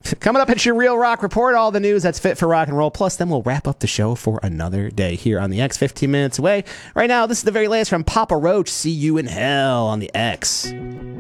Coming up at your Real Rock Report, all the news that's fit for rock and roll. Plus, then we'll wrap up the show for another day here on the X, 15 minutes away. Right now, this is the very latest from Papa Roach. See you in hell on the X.